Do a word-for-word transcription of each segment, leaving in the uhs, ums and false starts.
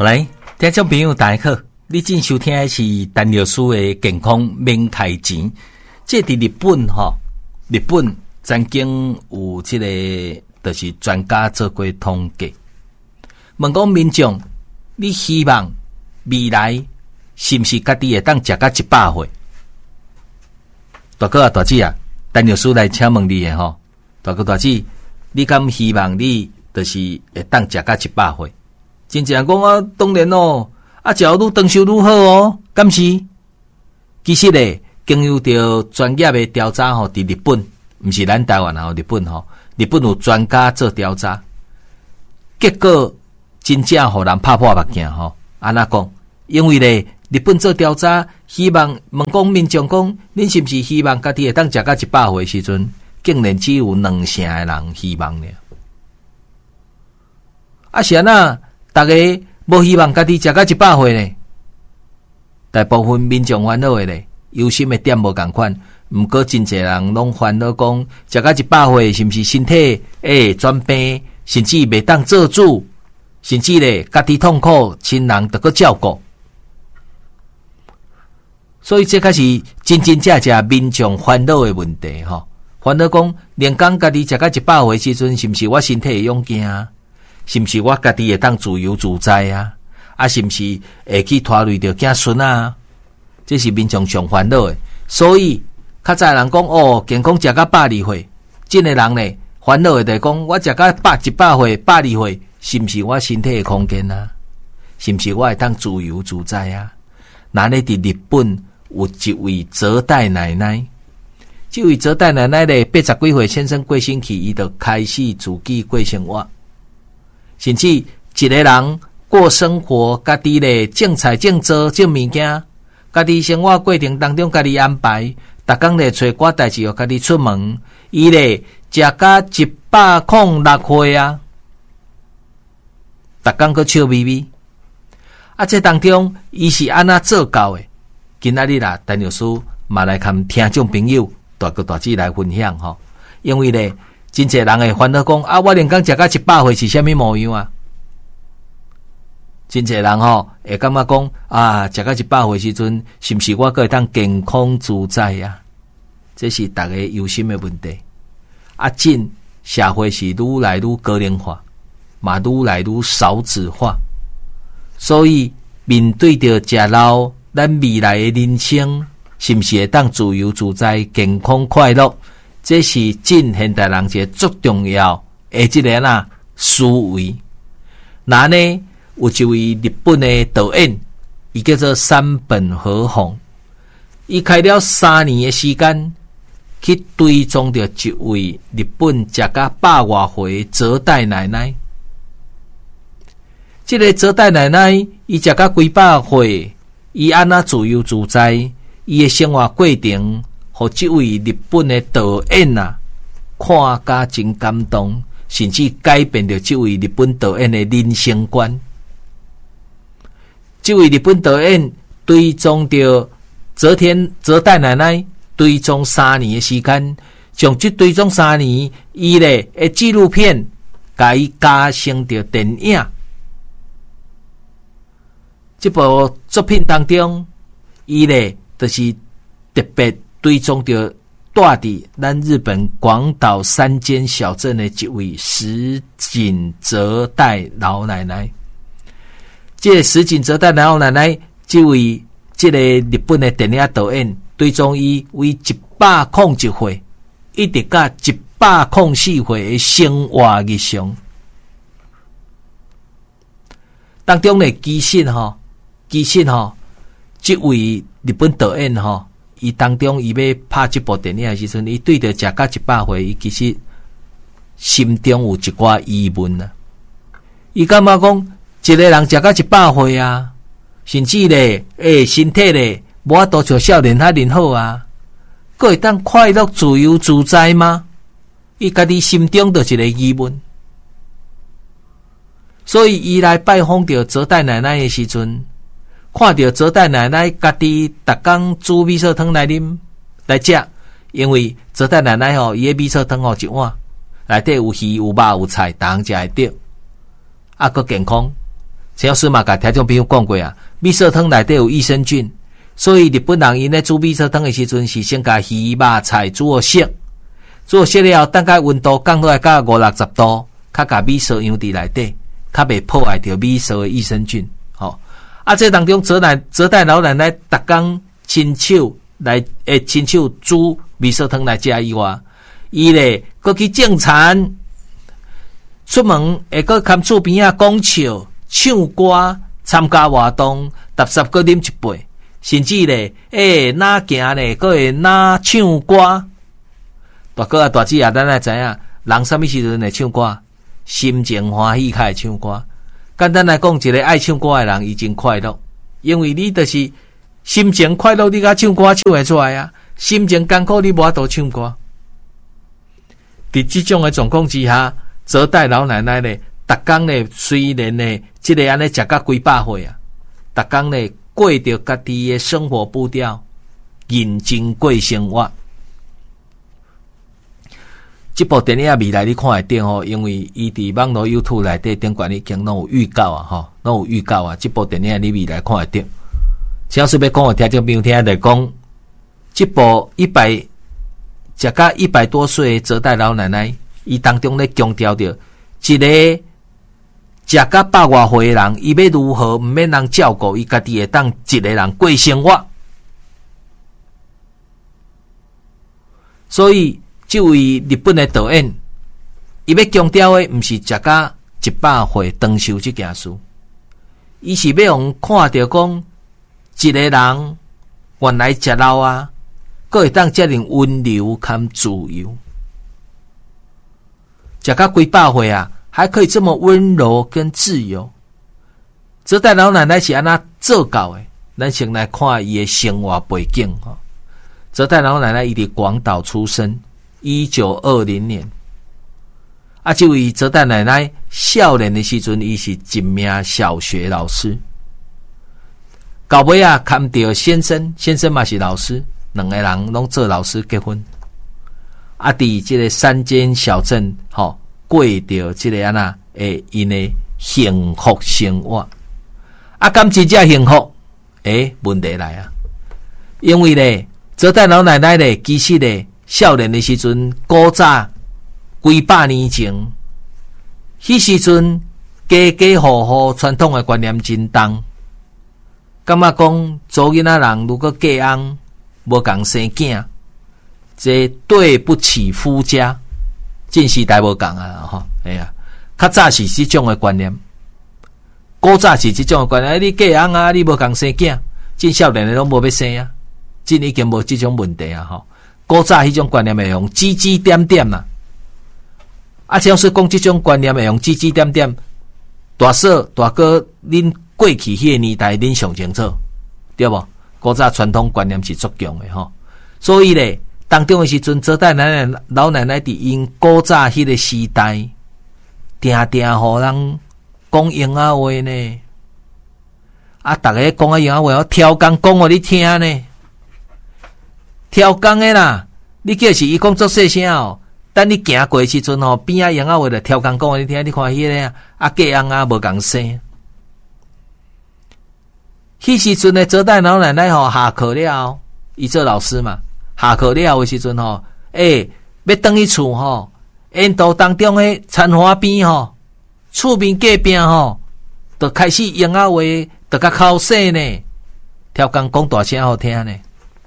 好来，听众朋友大家好，你正收听的是陈老师的健康免开钱。这伫日本吼，日本曾经有这个就是专家做过统计，问讲民众，你希望未来是不是家己会当食到一百岁？大哥啊，大姐啊，陈老师来请问你的吼，大哥大姐，你敢希望你就是会当食到一百岁？真正讲啊，当然哦，啊，食愈长寿愈好哦，敢是？其实咧，经由着专业的调查吼，伫日本，毋是咱台湾吼，日本吼，日本有专家做调查，结果真正互人拍破目镜吼。安那讲？因为咧，日本做调查，希望问讲民众讲，恁是毋是希望家己会当食到一百岁时阵，竟然只有两成的人希望了。啊，是安那？大家无希望家己食到一百岁呢？大部分民众烦恼的咧，忧心的点无共款。毋过真侪人拢烦恼讲，食到一百岁是毋是身体会转病，甚至袂当做主，甚至咧家己痛苦，亲人得个照顾。所以这开始真真正正民众烦恼的问题吼，烦恼讲，连讲家己食到一百岁时阵，是毋是我身体会勇健啊？是毋是我家己会当自由自在啊？啊，是毋是会去拖累着子孙啊？这是民众上烦恼的。所以，较早人讲哦，健康食到百二岁，真诶人呢烦恼的就讲，我食到百一百岁、百二岁，是毋是我身体的空间啊？是毋是我会当自由自在啊？那咧伫日本有一位泽代奶奶，这位泽代奶奶咧八十几岁先生过身去，伊就开始自己过生活。甚至一个人过生活，家己咧种菜、种做、种物件，家己生活过程当中，家己安排，逐工咧找寡代志，互家己出门。伊咧食到一百零六岁啊，逐工搁笑眯眯。啊，这当中伊是安怎做到的？今仔日啦，陈老师嘛来跟听众朋友大哥大姐来分享吼，因为咧。真侪人会烦恼讲啊，我连讲食到一百岁是虾米模样啊？真侪人吼会感觉讲啊，食到一百岁时阵，是毋是我可会当健康自在啊？这是大家忧心的问题。啊，真社会是愈来愈个人化，嘛愈来愈少子化，所以面对着食老，咱未来的人生是毋是会当自由自在、健康快乐？这是真现代人一个最重要的一个呐思维。那呢，有一位日本的导演，伊叫做山本和弘，伊开了三年的时间去追踪着一位日本食到百外岁的泽代奶奶。这个泽代奶奶，伊食到几百岁，伊安那自由自在，伊的生活过程。互这位日本的导演啊，看甲真感动，甚至改变了这位日本导演的人生观。这位日本导演追踪着泽田泽代奶奶，追踪三年的时间，从这追踪三年，伊咧的纪录片，甲伊加成着电影。这部作品当中，伊咧就是特别。追踪着住伫咱日本广岛三间小镇的一位石井泽代老奶奶。这个石井泽代老奶奶，这位这个日本的电影导演追踪伊为一百零一岁，一直到一百零四岁的生活日常当中呢，其实吼，其实吼，这位日本导演吼。伊当中，伊要拍这部电影的时阵，伊对着食到一百岁，伊其实心中有一寡疑问啊。伊感觉讲，一个人食到一百岁啊，甚至咧，诶，身体咧，无法度像少年遐尼好啊，佫会当快乐自由自在吗？伊家己心中就一个疑问。所以，伊来拜访着泽代奶奶的时阵。看到泽代奶奶家己逐工煮米色汤来啉来食，因为泽代奶奶吼，伊个米色汤吼一碗内底有鱼有肉有菜，逐项食会着，啊，佫健康。 陈老师嘛，甲听众朋友讲过啊，味噌汤内底有益生菌，所以日本人因咧煮味噌汤的时阵是先甲鱼肉菜煮好熟，煮好熟了后，等甲温度降落来到五六十度，较甲味噌养伫内底，较袂破坏着味噌的益生菌。吼、哦，啊，这当中泽奶泽代老奶奶逐工亲手来诶，亲手煮味噌汤来食以外，伊咧搁去种田，出门会搁看厝边啊讲笑。唱歌、参加活动，踏实搁啉一杯，甚至咧，诶、欸，哪行咧，搁会哪唱歌。大哥啊，大姐啊，咱也知影，人什么时阵会唱歌？心情欢喜才会唱歌。简单来讲，一个爱唱歌的人，伊真快乐，因为你就是心情快乐，你甲唱歌唱会出来啊；心情艰苦，你无法度唱歌。伫这种的状况之下，泽代老奶奶咧。逐工咧，虽然咧，即个安尼食到几百岁啊，逐工咧过着家己的生活步调，认真过生活。这部电影未来你看会到吼，因为伊伫网络 YouTube 内底顶管已经拢有预告啊，吼，拢有预告啊。这部电影你未来看会到。像是要讲我听众朋友听来讲，这部一百食到一百多岁的泽代老奶奶，伊当中咧强调着一个。食到百外岁的人，伊要如何毋免人照顾，伊家己会当一个人过生活。所以，这位日本的导演，伊要强调的毋是食到一百岁长寿这件事，伊是要用看到讲一个人原来食老啊，佫会当遮尔温柔兼自由，食到几百岁啊。还可以这么温柔跟自由，泽代老奶奶是安那做到的？咱先来看伊的生活背景哈。泽代老奶奶伊伫广岛出生，一九二零年。啊，这位泽代奶奶少年的时阵，伊是一名小学老师。到尾啊，看到先生，先生嘛是老师，两个人拢做老师结婚。啊，伫这个山间小镇，吼。过着这个安那诶，因的幸福生活。啊，敢真正幸福？诶，问题来啊！因为咧，泽代老奶奶咧，其实咧，少年的时阵，古早几百年前，迄时阵家家户户传统的观念真重，感觉讲做囡仔人如果嫁翁无共生囝，这对不起夫家。近时代无共啊，吼，哎呀，较早是这种的观念，古早是这种的观念。你嫁翁啊，你无共生囝，真少年的拢无要生啊，真已经无这种问题啊，吼。古早迄种观念会用指指点点啦，啊，像是讲这种观念会用指指点点，大嫂大哥，恁过去迄个年代恁上清楚，对无？古早传统观念是足强的吼，所以咧。当中的时阵，泽代奶奶老奶奶伫因古早迄个时代，定定互人讲英仔话呢。啊，逐个讲啊英仔话，我挑工讲互你听呢。挑工的啦，你叫是伊讲作细声哦。等你行过时阵吼，边仔英仔话就挑工讲互你听。你看迄、那个啊，嫁翁啊无共生。迄时阵的泽代老奶奶吼下课了，伊做老师嘛。下课了的时阵吼，诶、欸，要转去厝吼，沿途当中的田花边吼，厝边隔壁吼，就开始英仔话，就甲口说呢，挑工讲大声好听呢。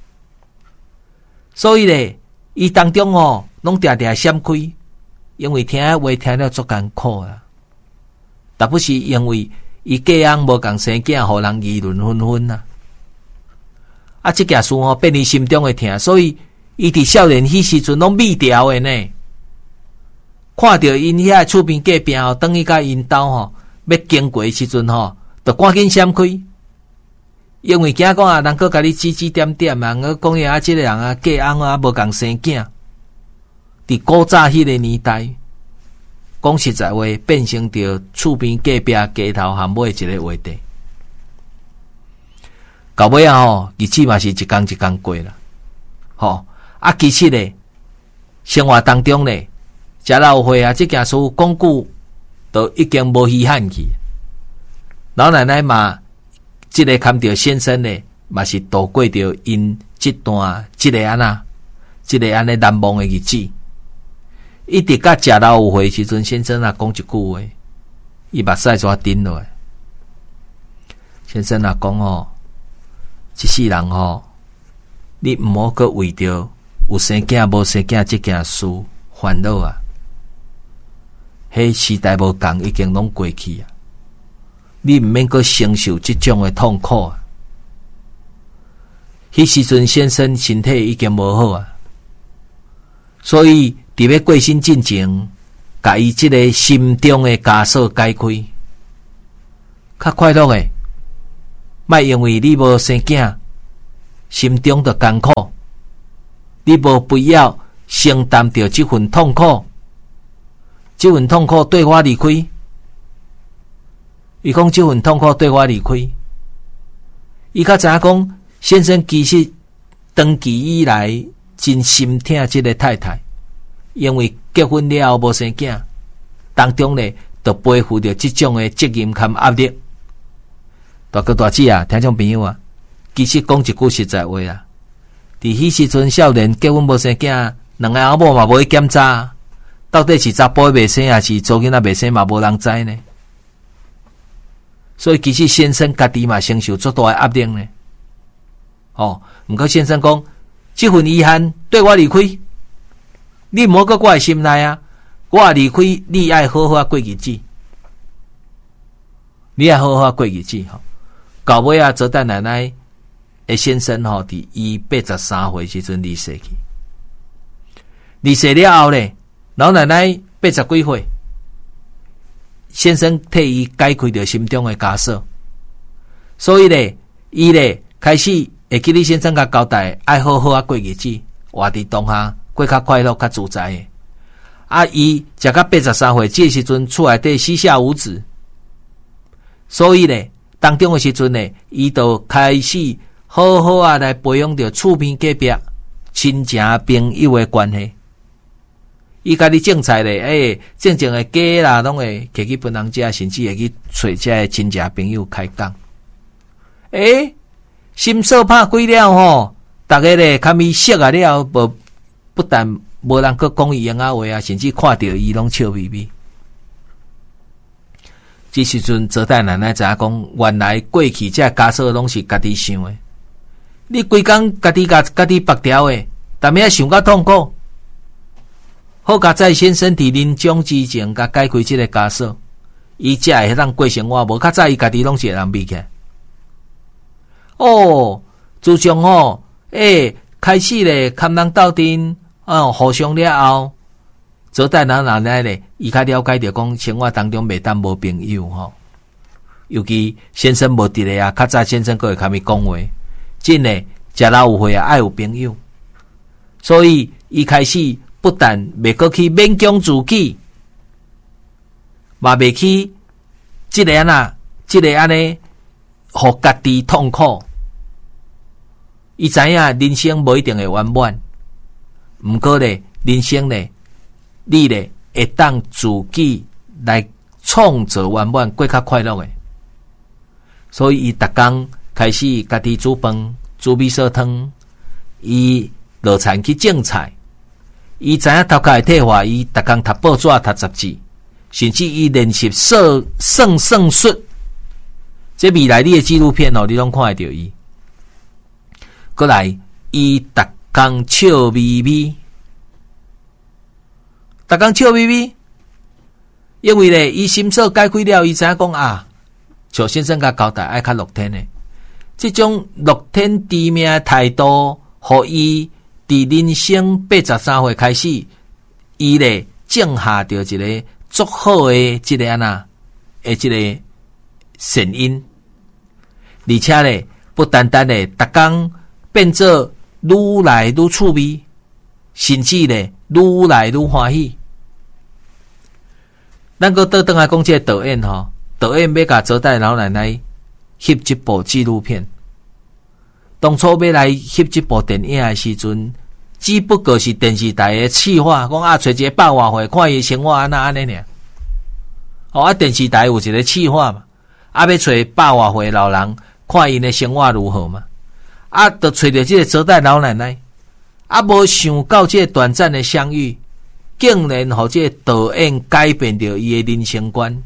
所以咧，伊当中吼，拢定定闪开，因为听话听了足艰苦啊。但不是因为伊嫁翁无共生囝，互人议论纷纷啊。啊，这件事吼变伊心中的疼，所以伊伫少年迄时阵拢秘调的呢。看到因遐厝边隔壁吼，等于甲因兜吼要经过时阵吼，就赶紧闪开，因为惊讲啊，人佫甲你指指点点啊，佫讲呀，即个人啊，嫁翁啊，无共生囝。伫古早迄个年代，讲实在话，变成着厝边隔壁街头含尾一个话题。到尾啊吼，日子嘛是一天一天过啦，吼啊，其实咧，生活当中咧，食老岁啊，这件事讲久都已经无稀罕去。 老奶奶嘛，这个看到先生呢，嘛是度过着因这段这个安那，这个安尼难忘的日子。一直到食老有会时阵，先生啊讲一句话，伊目屎怎顶落来？先生啊讲哦，一世人哦，你毋好阁为着有生囝无生囝这件事烦恼啊！迄时代无共，已经拢过去啊！你毋免阁承受这种的痛苦啊！迄时阵先生身体已经无好啊，所以伫要过身进前，甲伊即个心中的枷锁解开，较快乐诶！莫因为你无生囝，心中就艰苦，你无必要承担着这份痛苦，这份痛苦对我离开。伊讲这份痛苦对我离开，伊较知影讲，先生其实长期以来真心疼这个太太，因为结婚了后无生囝，当中呢，就背负着这种的责任和压力。大哥大姐啊，听众朋友啊，其实讲一句实在话啊，伫迄时阵少年结婚无生囝，两个阿某嘛无去检查，到底是查甫未生，还是查囡仔未生嘛无人知呢？所以其实先生家己嘛承受足大的压力呢。哦，毋过先生讲，这份遗憾对我离开，你毋好搁我的心内啊！我离开，你爱好好过日子，你爱好好过日子吼。到尾啊，泽代奶奶的先生吼，伫伊八十三岁时阵离世去。离世了后咧，老奶奶八十几岁，先生替伊解开着心中的枷锁，所以咧，伊咧开始会记你先生甲交代，爱好好啊过日子，活伫当下过较快乐、较自在的。啊，伊食到八十三岁，这时阵厝内底膝下无子，所以咧。当中的时阵呢，伊就开始好好啊来培养着厝边隔壁亲情朋友的关系。伊家己种菜咧，诶、欸，正正的鸡啦，拢会摕去分人食，甚至会去找这些亲戚朋友开讲。诶、欸，心锁拍开了吼，大家咧较咪熟啊了，无不但无人去讲伊闲话话啊，甚至看到伊拢笑眯眯。这时阵，泽代奶奶知影讲，原来过去这枷锁拢是家己想的。你规工家己甲家己拔掉的，但咩想甲痛苦？好甲在先生伫临终之前，甲解开这个枷锁，伊才会当过生活。无较早伊家己拢是会人避起来。哦，自从哦，诶、欸，开始咧，堪人斗阵，哦，互相了后。泽代奶奶咧，伊较了解着讲生活当中袂当无朋友吼，尤其先生无伫咧啊，较早先生佫会甲咪讲话，真诶，食老有岁啊，爱有朋友，所以伊开始不但袂佫去勉强自己，嘛袂去即个安那，即个安尼，互家己痛苦。伊知影人生无一定会圆满，毋过咧，人生咧。你咧会当自己来创造圆满，过较快乐诶。所以伊逐工开始家己煮饭、煮米烧汤，伊落田去种菜。伊知影头壳会退化，伊逐工读报纸、读杂志，甚至伊练习算算算术。这未来你诶纪录片哦，你拢看会到伊。过来，伊逐工笑眯眯。逐工笑眯眯，因为咧，伊心锁解开了，伊知影讲啊，像先生甲交代爱较乐天诶，这种乐天知命诶态度，互伊伫人生八十三岁开始，伊咧种下着一个足好诶，即个安那诶，即个善因，而且咧，不单单咧，逐工变做愈来愈趣味，甚至咧。愈来愈欢喜。咱个倒转来讲，这个导演吼，导演要甲泽代老奶奶翕这部纪录片。当初要来翕这部电影的时阵，只不过是电视台的企划，讲啊，找一个百外岁，看伊生活安那安尼尔。哦，啊，电视台有一个企划嘛， 啊，要找百外岁老人，看因的生活如何嘛？啊，就找到这个泽代老奶奶，啊，无想到这个短暂的相遇，竟然互这个导演改变着伊的人生观。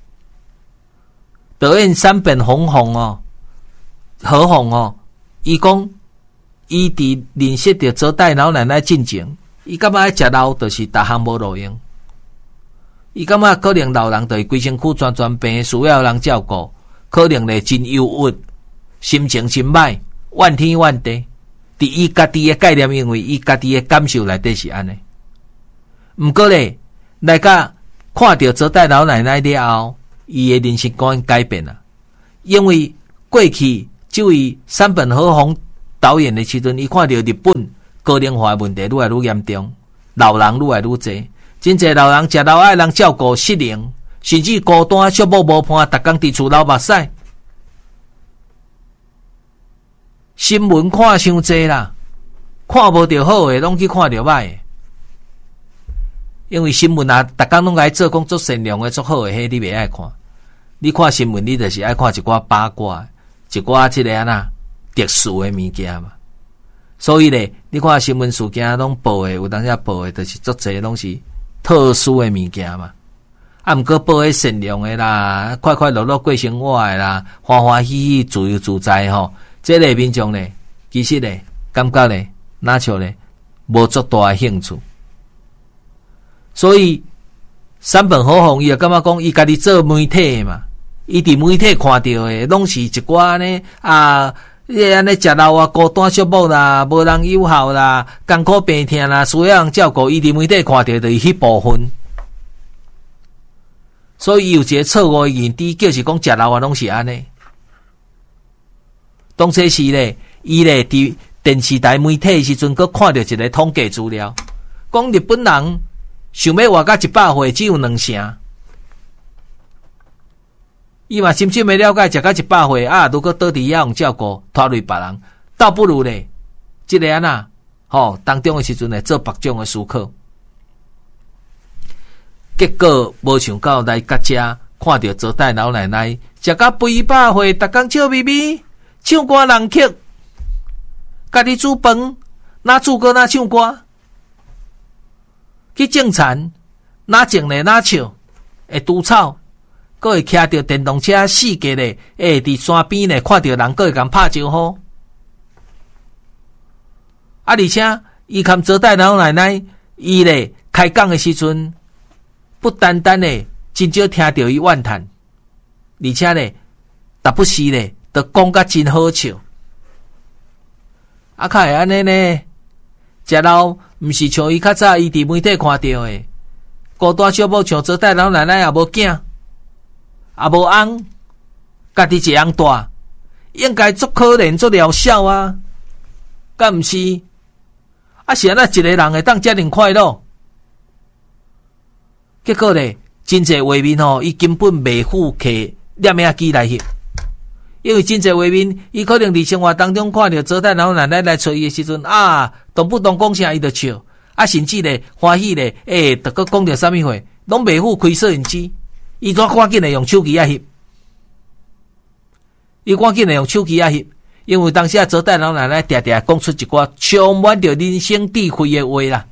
导演山本红红哦，何红哦，伊讲伊伫认识着泽代老奶奶进前，伊感觉食老就是逐项无路用。伊感觉可能老人就是规身躯全全病，需要人照顾，可能咧真忧郁，心情真歹，怨天怨地。伫伊家己的概念，因为伊家己的感受内底是安尼。毋过咧，来甲看到泽代老奶奶了后，伊的人生观改变了。因为过去这位山本和宏导演的时阵，伊看到日本高龄化的问题愈来愈严重，老人愈来愈多。真侪老人食老爱人照顾失能，甚至孤单寂寞无伴，逐工伫厝流目屎。新闻看伤济啦，看无着好诶，拢去看着歹诶。因为新闻啊，逐工拢爱做讲做善良诶、做好诶，迄你袂爱看。你看新闻，你就是爱看一寡八卦，一寡即个啊那特殊诶物件嘛。所以咧，你看新闻事件拢报诶，有当时报诶，就是足济拢是特殊诶物件嘛，啊，毋过报迄善良诶啦，快快乐乐过生活诶啦，欢欢喜喜、自由自在吼，这类民众咧，其实咧，感觉咧，哪像咧，无足大诶兴趣。所以山本和宏伊就感觉讲，伊家己做媒体嘛，伊伫媒体看到诶，拢是一寡呢啊。你安尼食老啊，孤单寂寞啦，无人友好啦，艰苦病痛啦，需要人照顾。伊伫媒体看到就是迄部分，所以伊有一个错误的认知，就是讲食老啊拢是安尼。当初时咧，伊咧伫电视台媒体时阵，佮看到一个统计资料，讲日本人想要活到一百岁只有两成。伊嘛深深的了解，食到一百岁啊，如果倒伫遐用照顾，拖累别人，倒不如咧，即个啊呐，吼当中的时阵咧做别种的思考。结果无想到来甲遮看到泽代老奶奶食到八百岁，逐工笑眯眯，唱歌人曲，家己煮饭，哪煮过哪唱歌，去种田，哪种咧哪笑，会除草。佫会骑着电动车四界咧，诶，伫山边咧看到人，佫会共拍招呼。啊，而且伊含泽代老奶奶，伊咧开讲的时阵，不单单咧真少听到伊怨叹，而且咧，达不时咧，都讲甲真好笑。啊，较会安尼呢？食老毋是像伊较早伊伫媒体看到的，孤单寂寞像泽代老奶奶也无囝。也无翁，家己一样大，应该足可怜足疗效啊，敢毋是？啊是安那一个人会当遮尔快乐？结果咧，真侪画面吼，伊根本袂符合摄影机来翕，因为真侪画面，伊可能伫生活当中看到泽代老奶奶来找伊的时阵啊，动不动讲啥伊就笑，啊甚至咧欢喜咧，诶、欸，逐个讲着啥物话，拢袂符开摄影机。伊怎赶紧来用手机啊翕？伊赶紧来用手机啊翕，因为当时啊，泽代老奶奶常常讲出一寡充满着人生智慧的话啦。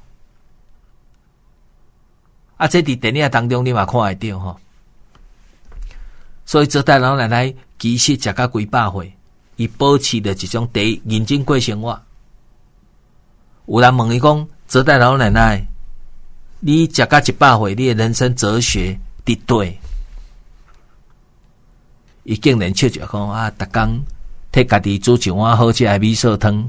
啊，这伫电影当中你嘛看会到吼。所以泽代老奶奶其实食到几百岁，伊保持着一种第一认真过生活。有人问伊讲，泽代老奶奶，你食到一百岁，你的人生哲学？伫对，伊竟然笑着讲啊，逐工替家己煮一碗好食的米线汤，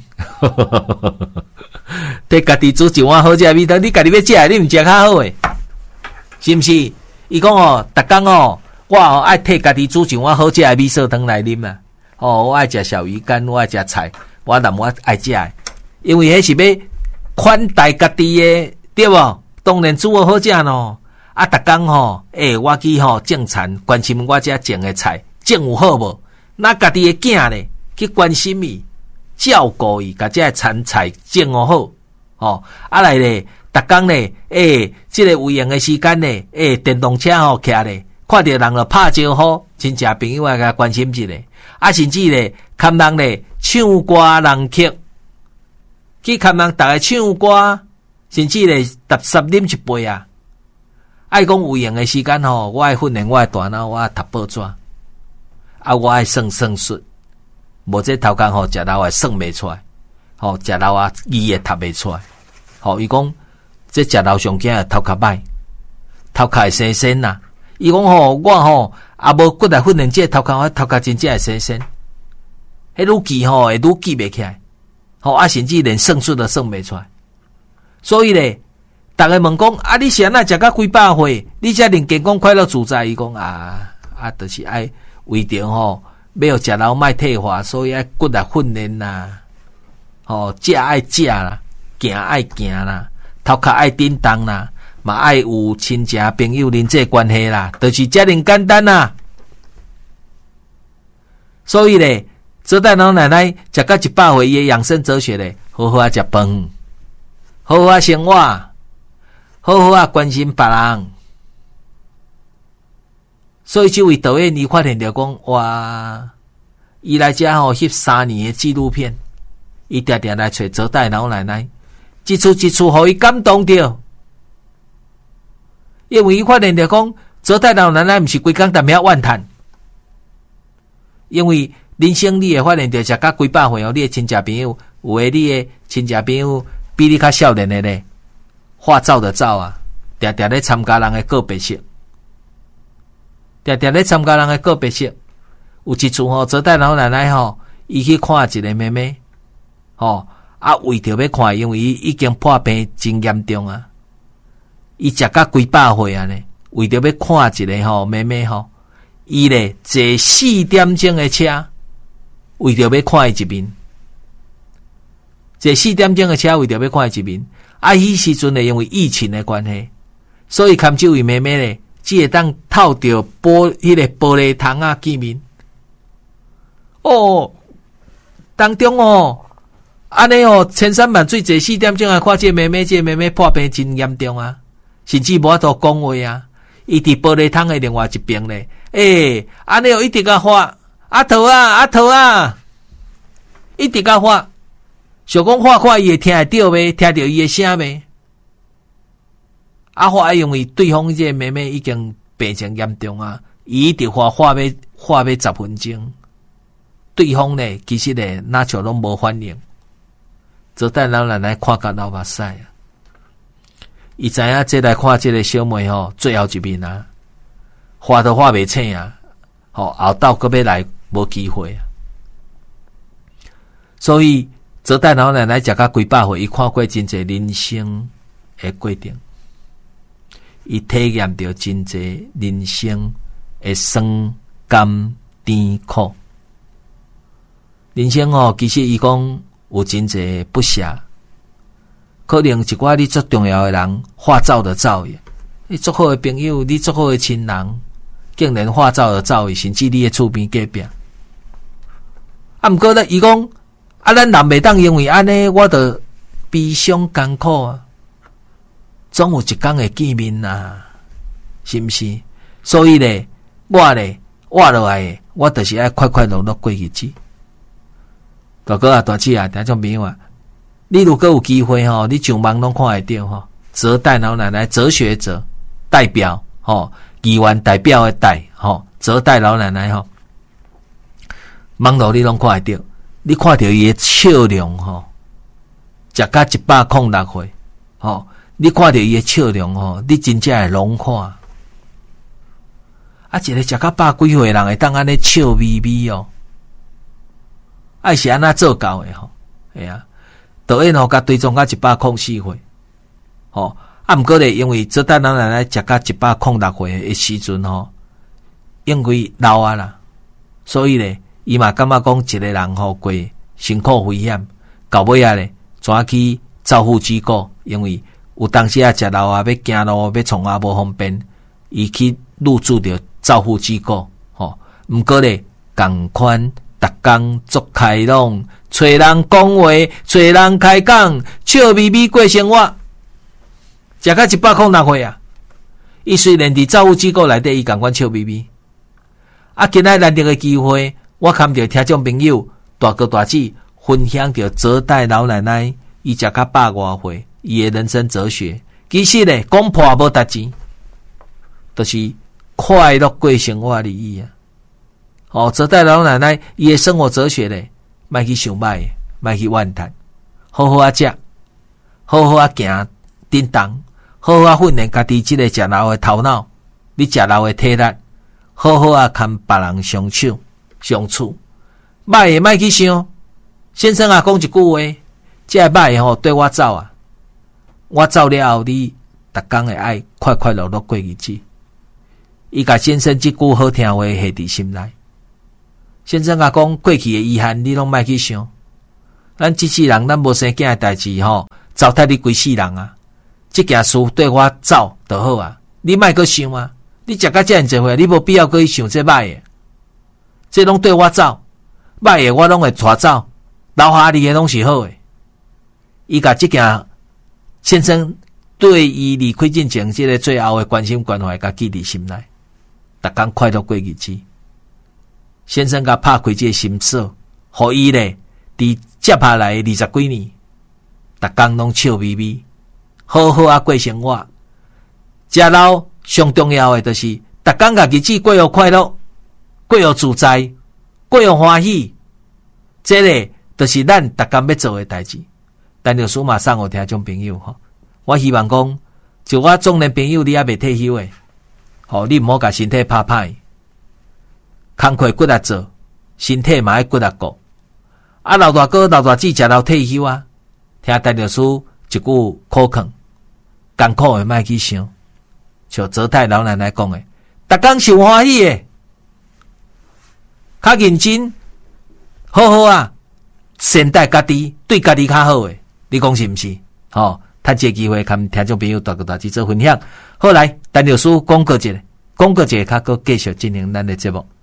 替家己煮一碗好食的米汤，你家己要食，你毋食较好诶，是毋是？伊讲哦，逐工哦，我哦爱替家己煮一碗好食的米线汤来啉啊，哦，我爱食小鱼干，我爱食菜，我淡我爱食的，因为迄是要款待家己的，对无？当然煮好好食咯。啊，逐工吼，诶、欸，我去吼种田，关心我遮种诶菜种有好无？那家己诶囝咧，去关心伊，照顾伊，甲遮诶田菜种好好，吼、哦，啊来咧，逐工咧，诶、欸，即、這个有闲诶时间咧，诶、欸，电动车吼徛咧，看到人就拍招呼， 亲戚朋友啊，甲关心一下，啊，甚至咧，看人咧唱歌人客，去看人逐个唱歌，甚至咧踏实啉一杯啊。爱讲有闲诶时间吼，我爱训练我诶大脑，我爱读报纸，啊，我爱算算术，无这头工吼，食老啊算袂出来，吼，食老啊字也读袂出来，吼，伊讲这食老上惊头壳歹，头壳会生sen呐。伊讲吼，我吼也无骨来训练这头壳，我头壳真正会生sen，迄愈记吼会愈记袂起来，吼啊，甚至连算术都算袂出来。所以咧，逐个问讲啊，你是安那食到几百岁，你才能健康快乐自在？伊讲啊啊，就是爱为着吼，要食老莫退化，所以爱骨来训练啦，吼，食爱食啦，行爱行啦，头壳爱叮当啦。嘛爱有亲戚朋友人际关系啦，就是遮尔简单啦。所以咧，泽代老奶奶食到一百岁，伊诶养生哲学咧，好好啊食饭，好好啊生活，好好啊关心别人。所以这位导演伊发现着讲，哇，伊来遮吼翕三年诶纪录片，伊定定来找泽代老奶奶，一处一处互伊感动着。因为伊发现着讲，泽代老奶奶毋是规工踮遐怨叹，因为人生你会发现着食到几百岁哦，你的亲戚朋友有诶，你的亲戚朋友比你较少年的咧，化灶的灶啊，定定咧参加人的告别式，定定咧参加人的告别式。有一次吼，泽代老奶奶吼，伊去看一个妹妹，吼啊为着要看，因为伊已经破病真严重啊。伊食到几百岁啊呢？为着要看一个吼妹妹吼，伊咧坐四点钟的车，为着要看伊一面。坐四点钟的车，为着要看伊一面。啊，迄时阵咧因为疫情的关系，所以看这位妹妹咧，只会当透着玻迄个玻璃窗啊见面。哦，当中哦，安尼哦，千山万水坐四点钟啊，看这妹妹，这妹妹破病真严重啊！甚至无法度讲话啊！伊伫玻璃窗的另外一边咧，诶，安尼又一直甲发阿头啊，阿头啊，一直甲发，想讲发发伊会听会到未？听到伊的声未？啊，发因为对方这个妹妹已经病情严重啊，伊一直发发要发要十分钟，对方咧其实咧哪像拢无反应，泽代老奶奶看甲流目屎啊！伊知影这来看这个小妹吼，最后一面啊，花都花袂清啊，吼后斗搁要来无机会啊。所以泽代老奶奶食到几百岁，伊看过真侪人生的过程，伊体验到真侪人生的酸甘甜苦。人生吼，其实伊讲有真侪不舍。可能一寡你足重要的人化走的走去，你足好的朋友，你足好的亲人，竟然化走的走去，甚至你的厝边隔壁。啊，毋过咧，伊讲啊，咱人袂当因为安尼，我着悲伤艰苦啊，总有一天会见面啊，是毋是？所以咧，我咧活落来，我就是爱快快乐乐过日子。大哥啊，大姐啊，听众朋友啊。你如果有机会吼，你上网拢看会到吼，泽代老奶奶哲学者代表吼，议员代表的代吼，泽代老奶奶吼，网络你拢看会到，你看到伊的笑容吼，食到一百零六岁吼，你看到伊的笑容吼，你真正会拢看。啊，一个食到百几岁人会当安尼笑眯眯哦，爱是安那做到的吼，系啊。导演吼，甲追踪到一百零四岁，吼啊！毋过咧，因为泽代老奶奶食到一百零六岁的时阵吼，因为老啊啦，所以咧，伊嘛感觉讲一个人吼过辛苦危险，到尾啊咧，怎去照护机构？因为有当时啊，食老啊，要行路要创啊无方便，伊去入住着照护机构，吼。毋过咧，共款逐工做开朗。找人讲话，找人开讲，笑眯眯过生活，食到一百零六岁啊！伊虽然伫照护机构内底，伊共款笑眯眯， 啊，今仔难得的机会，我看到听众朋友大哥大姐分享着泽代老奶奶伊食到百外岁，伊的人生哲学。其实咧，讲破无值钱，就是快乐过生活而已啊。哦，泽代老奶奶伊的生活哲学咧，莫去想歹，莫去怨叹，好好啊食，好好啊行振动，好好啊训练家己即个食老的头脑，你食老的体力。好好啊，看别人相处相处，歹诶，莫去想。先生啊，讲一句话，这歹诶吼对我走啊，我走了后，你逐工会爱快快乐乐过日子。伊甲先生即句好听话下伫心内。先生啊，讲过去诶遗憾，你拢莫去想。咱即世人，咱无生囝诶代志吼，糟蹋你规世人啊！即件事对我走就好啊，你莫去想啊。你食到这样侪回，你无必要去想这歹诶，这拢对我走，歹诶我拢会带走，留下你诶拢是好诶。伊甲这件先生对伊离开进前这个最后诶关心关怀，甲记伫心内，逐工快乐过日子。先生甲拍开这个心锁，互伊咧伫接下来二十几年，逐工拢笑眯眯，好好啊过生活，食老。上重要的就是，逐工甲日子过又快乐，过又自在，过又欢喜。这个就是咱逐工要做的代志。但就数码送互听众朋友吼，我希望讲，就我中年朋友你还未退休的，吼，你毋好甲身体拍歹，工课骨力做，身体嘛要骨力顾。啊，老大哥、老大姐食到退休啊，听陈律师一句口劝，艰苦的莫去想。像泽太老奶奶讲的，逐工是欢喜的，较认真，好好啊，善待家己，对家己较好的，你讲是毋是？吼、哦，趁这个机会，跟听众朋友大哥大姐做分享。好来，陈律师广告一下，广告一下，较搁继续进行咱的节目。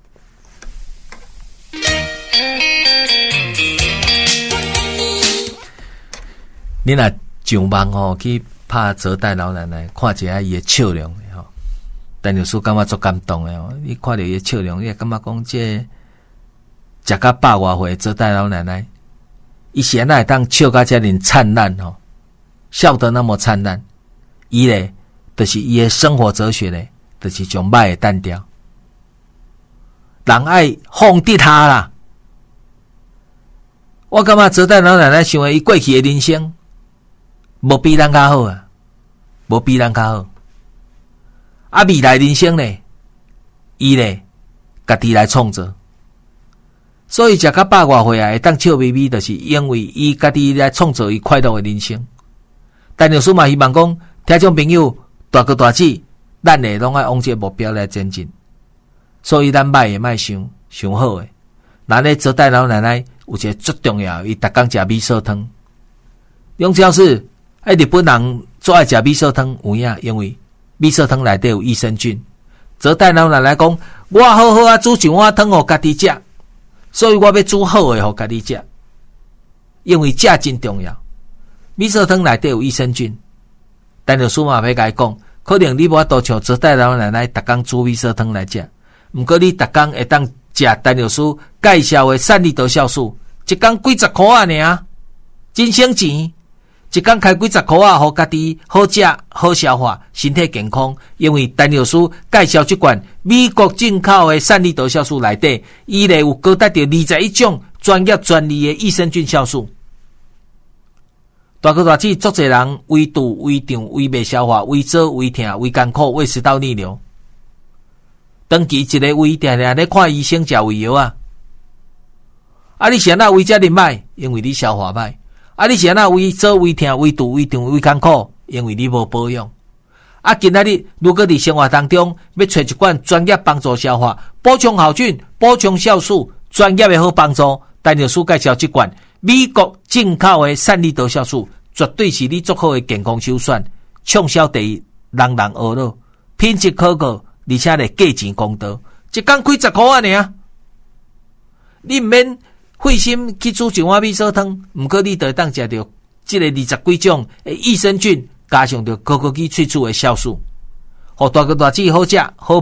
你若上网吼去。拍泽代老奶奶，看一下伊的笑容吼，陈律师感觉足感动的哦。你看到伊的笑容，你也感觉讲这食到百外岁泽代老奶奶，伊现在当笑到这样灿烂吼，笑得那么灿烂，伊咧就是伊的生活哲学咧，就是将歹的单调，人爱放得下啦。我感觉泽代老奶奶想伊过去的人生，无比咱较好啊。无比咱较好，啊！未来人生呢，伊呢，家己来创造。所以食到百外岁啊，会当笑眯眯，就是因为伊家己来创造伊快乐的人生。但律师嘛希望讲，听众朋友大哥大姐，咱呢拢爱往这目标来前进。所以咱歹也莫想想好诶。那咧泽代老奶奶有一个最重要，伊逐工食米寿汤。用超市，哎，日本人。最爱食米寿汤有影，因为米寿汤内底有益生菌。泽代老奶奶讲，我好好啊煮一碗汤互家己食，所以我要煮好的互家己食，因为食真重要。米寿汤内底有益生菌，但就数码要甲伊讲，可能你无法度像泽代老奶奶逐工煮米寿汤来食，毋过你逐工会当食陈律师介绍的善利德酵素，一工几十箍啊尔，真省钱。一工开几十箍啊，互家己好食、好消化、身体健康。因为陈律师介绍这款美国进口的善利德酵素内底，伊咧有高达着二十一种专业专利的益生菌酵素。大哥大姐，足侪人胃肚、胃胀、胃袂消化、胃燥、胃痛、胃艰苦、胃食道逆流，长期一个胃定定咧看医生食胃药啊。啊，你是安那胃遮尔歹？因为你消化歹。啊！你是安那胃燥、胃痛、胃肚、胃胀、胃艰苦，因为你无保养。啊！今仔日如果伫生活当中要找一款专业帮助消化、补充好菌、补充酵素、专业的好帮助，陈律师介绍这款美国进口的善利德酵素，绝对是你足好的健康首选，畅销第一，人人学乐，品质可靠，而且咧价钱公道，一工几十箍啊尔，你毋免。费心去煮一碗米寿汤，毋过你就当食到这个二十几种诶益生菌，加上着高科技萃取的酵素，互大哥大姐好食好棒，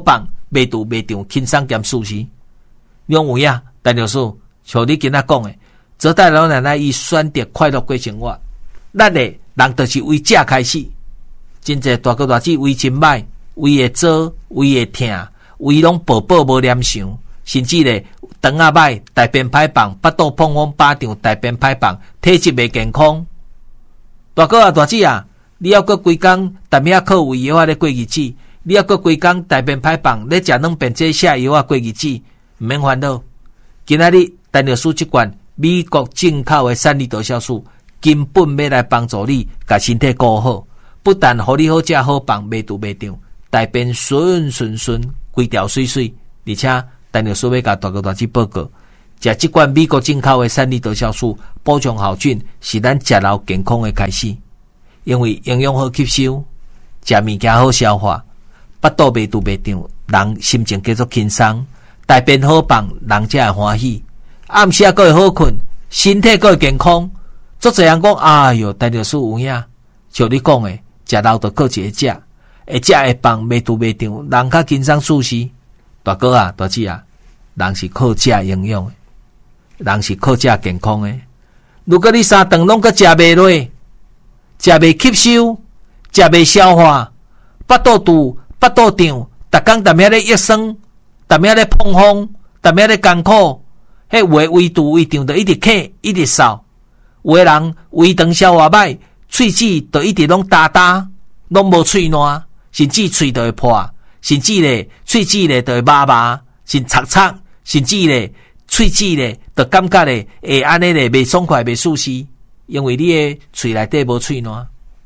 袂拄袂长，轻松兼舒适。两有影，陈律师像你今仔讲诶，泽代老奶奶伊选择快乐过生活，咱诶人就是为食开始。真济大哥大姐为真歹，为会做，为会疼，为拢宝宝无念想，甚至咧肠仔歹，大便歹放，腹肚碰风巴掌，大便歹放，体质袂健康。大哥啊大姐啊，你要搁规工踮遐靠胃药啊咧过日子，你要搁规工大便歹放，咧食两便这下药啊过日子，毋免烦恼。今仔日陈律师即罐美国进口的善利德酵素，根本要来帮助你把身体顾好，不但互你好食好放，袂拄袂长，大便顺顺顺，规条水水，而且陈律师要甲大哥大姐报告，食即罐美国进口的善利德酵素，补充好菌，是咱食老健康的开始。因为营养好吸收，食物件好消化，腹肚袂拄袂长，人心情继续轻松，大便好放，人才会欢喜。暗时还会好困，身体还会健康。足侪人讲，哎哟，陈律师有影，像你讲的，食老就靠一个食，会食会放，袂拄袂长，人较轻松舒适。大哥啊，大姐啊，人是靠食营养的，人是靠食健康的。如果你三顿拢个食袂落，食袂吸收，食袂消化，腹肚肚、腹肚胀，逐工踮遐咧益酸，踮遐咧碰风，踮遐咧艰苦。迄有诶胃肚胃胀，就一直咳，一直扫；有诶人胃肠消化歹，喙齿就一直拢焦焦，拢无喙烂，甚至喙就会破，甚至咧喙齿咧就会麻麻，甚擦擦，甚至咧喙齿咧就感觉咧会安尼咧袂爽快、袂舒适，因为你诶喙内底无喙烂。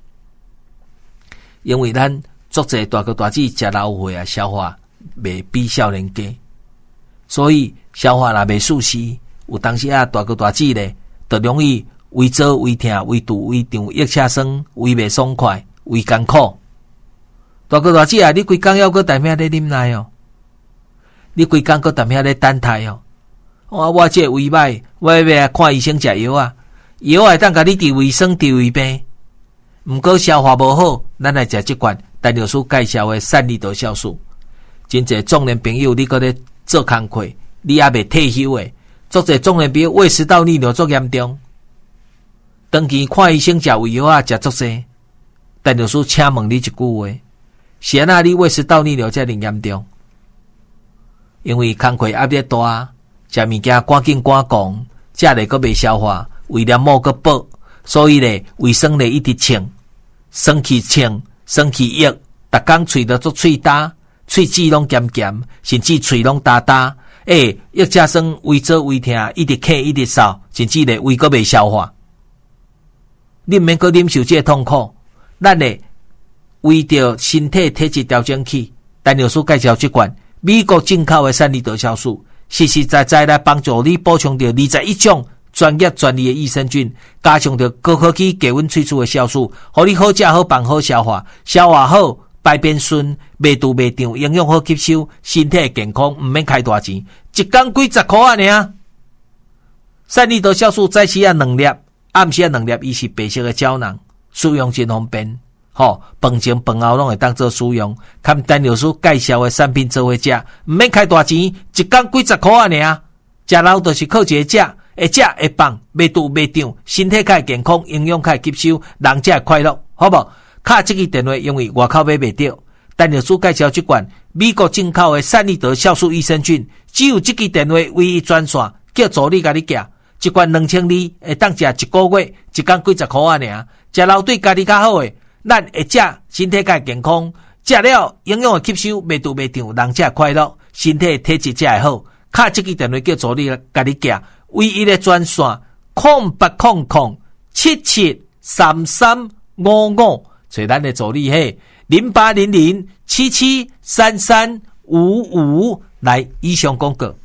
因为咱足侪大哥大姐食老岁啊，消化袂比少年家，所以消化若袂舒适，有当时啊大哥大姐咧，就容易胃做胃痛、胃肚胃胀、腋下酸、胃袂爽快、胃艰苦。大哥大姐啊，你规工要搁踮遐咧啉奶哦，你规工搁踮遐咧等待哦。我我这胃歹，我要来看医生食药啊，药会当甲你治胃酸、治胃病。毋过消化无好，咱来食即罐陈律师介绍的善利德酵素。真侪中年朋友，你搁咧做工课，你也未退休诶，足侪中年朋友胃食道逆流足严重，长期看医生食胃药啊，食足济。陈律师请问你一句话：是安那你胃食道逆流遮尔严重？因为工课压力大，食物件赶紧赶讲，食咧搁未消化，胃黏膜搁饱，所以咧胃酸咧一直清。生气清，生气郁，逐工喙都做喙焦，喙齿拢咸咸，甚至喙拢焦焦。诶，腋下酸，胃做胃痛，一直咳，一直扫，甚至咧胃阁未消化。你毋免阁忍受这个痛苦，咱咧为着身体体质调整器，陈律师介绍这款美国进口的善利德酵素，实实在在来帮助你补充到二十一种。专业专利的益生菌，加上着高科技低温萃取的酵素，互你好食好放好消化，消化好，排便顺，袂肚袂胀，营养好吸收，身体健康，毋免开大钱，一工几十块啊尔。善利德酵素早时啊两粒，暗时啊两粒，伊是白色的胶囊，使用真方便，吼，饭前饭后拢会当做使用。看陈律师介绍的产品做伙食，毋免开大钱，一工几十块啊尔。食老就是靠一个食。会食会放，袂肚袂胀，身体较健康，营养较吸收，人才会快乐，好无？卡这个电话，因为外口买袂到。陈律师介绍这款美国进口的善利德酵素益生菌，只有这个电话唯一专线，叫助理甲你寄。一罐两千二，会当食一个月，一工几十块啊尔。食老对家己较好诶，咱会食，身体较健康，食了营养会吸收，袂肚袂胀，人才会快乐，身体体质才会好。卡这个电话叫助理甲你寄。唯一的专线空八空空七七三三五五，找咱的助理嘿零八零零七七三三五五来以上广告。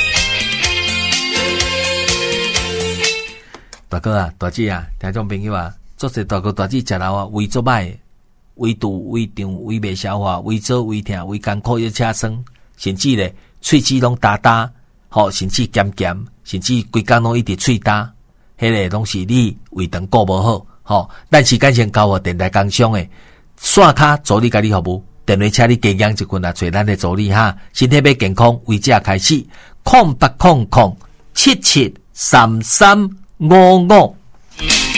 大哥啊，大姐啊，听众朋友啊，做些大哥大姐食老啊，胃做歹，胃肚胃胀，胃未消化，胃做胃痛，胃艰苦，腋下酸，甚至咧喙齿拢焦焦。好，甚至咸咸，甚至规工拢一直喙焦，迄个拢是你胃肠顾无好。好，咱时间先交互电台工商诶，线卡助理甲你服务， 电话请你加养一群啊，找咱的助理哈。身体要健康，为这开始，空八空空七七三三五五。